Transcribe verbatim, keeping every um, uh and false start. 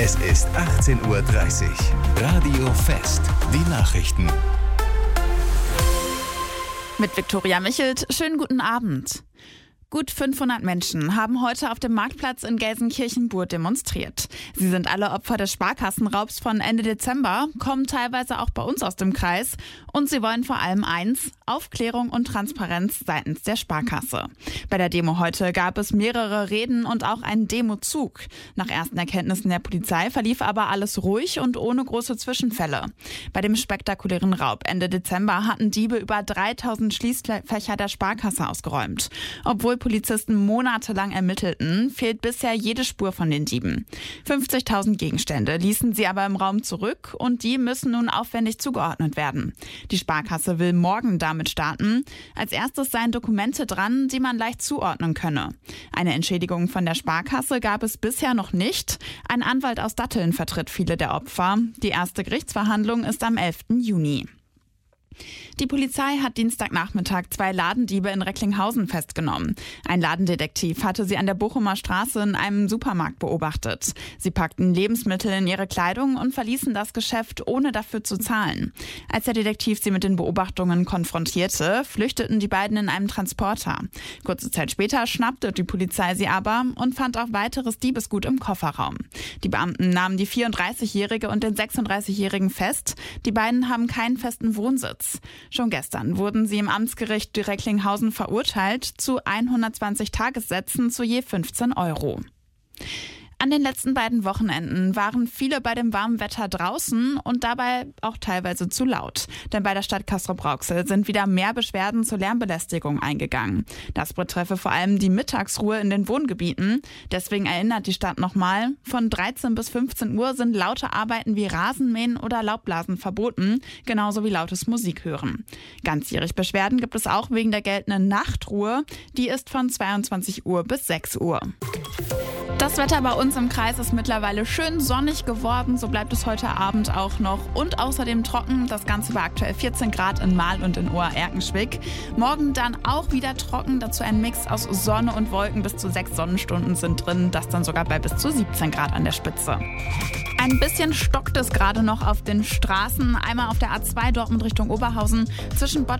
Es ist achtzehn Uhr dreißig. Radio Fest. Die Nachrichten. Mit Viktoria Michelt. Schönen guten Abend. Gut fünfhundert Menschen haben heute auf dem Marktplatz in Gelsenkirchen-Bur demonstriert. Sie sind alle Opfer des Sparkassenraubs von Ende Dezember, kommen teilweise auch bei uns aus dem Kreis und sie wollen vor allem eins: Aufklärung und Transparenz seitens der Sparkasse. Bei der Demo heute gab es mehrere Reden und auch einen Demozug. Nach ersten Erkenntnissen der Polizei verlief aber alles ruhig und ohne große Zwischenfälle. Bei dem spektakulären Raub Ende Dezember hatten Diebe über dreitausend Schließfächer der Sparkasse ausgeräumt. Obwohl Polizisten monatelang ermittelten, fehlt bisher jede Spur von den Dieben. fünfzigtausend Gegenstände ließen sie aber im Raum zurück und die müssen nun aufwendig zugeordnet werden. Die Sparkasse will morgen damit starten. Als erstes seien Dokumente dran, die man leicht zuordnen könne. Eine Entschädigung von der Sparkasse gab es bisher noch nicht. Ein Anwalt aus Datteln vertritt viele der Opfer. Die erste Gerichtsverhandlung ist am elften Juni. Die Polizei hat Dienstagnachmittag zwei Ladendiebe in Recklinghausen festgenommen. Ein Ladendetektiv hatte sie an der Bochumer Straße in einem Supermarkt beobachtet. Sie packten Lebensmittel in ihre Kleidung und verließen das Geschäft, ohne dafür zu zahlen. Als der Detektiv sie mit den Beobachtungen konfrontierte, flüchteten die beiden in einem Transporter. Kurze Zeit später schnappte die Polizei sie aber und fand auch weiteres Diebesgut im Kofferraum. Die Beamten nahmen die vierunddreißigjährige und den sechsunddreißigjährigen fest. Die beiden haben keinen festen Wohnsitz. Schon gestern wurden sie im Amtsgericht Recklinghausen verurteilt zu hundertzwanzig Tagessätzen zu je fünfzehn Euro. An den letzten beiden Wochenenden waren viele bei dem warmen Wetter draußen und dabei auch teilweise zu laut. Denn bei der Stadt Castrop-Rauxel sind wieder mehr Beschwerden zur Lärmbelästigung eingegangen. Das betreffe vor allem die Mittagsruhe in den Wohngebieten. Deswegen erinnert die Stadt nochmal, von dreizehn bis fünfzehn Uhr sind laute Arbeiten wie Rasenmähen oder Laubblasen verboten, genauso wie lautes Musik hören. Ganzjährig Beschwerden gibt es auch wegen der geltenden Nachtruhe. Die ist von zweiundzwanzig Uhr bis sechs Uhr. Das Wetter bei uns im Kreis ist mittlerweile schön sonnig geworden, so bleibt es heute Abend auch noch und außerdem trocken. Das Ganze bei aktuell vierzehn Grad in Mahl und in Ohr-Erkenschwick. Morgen dann auch wieder trocken, dazu ein Mix aus Sonne und Wolken. Bis zu sechs Sonnenstunden sind drin, das dann sogar bei bis zu siebzehn Grad an der Spitze. Ein bisschen stockt es gerade noch auf den Straßen. Einmal auf der A zwei Dortmund Richtung Oberhausen zwischen Bad